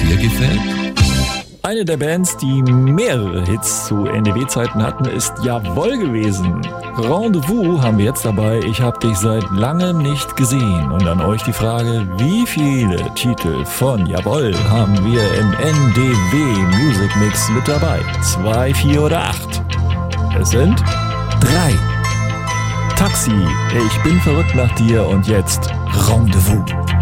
dir gefällt? Eine der Bands, die mehrere Hits zu NDW-Zeiten hatten, ist Jawoll gewesen. Rendezvous haben wir jetzt dabei. Ich hab dich seit langem nicht gesehen. Und an euch die Frage, wie viele Titel von Jawoll haben wir im NDW Music Mix mit dabei? 2, 4 oder 8? Es sind 3. Taxi, ich bin verrückt nach dir und jetzt Rendezvous.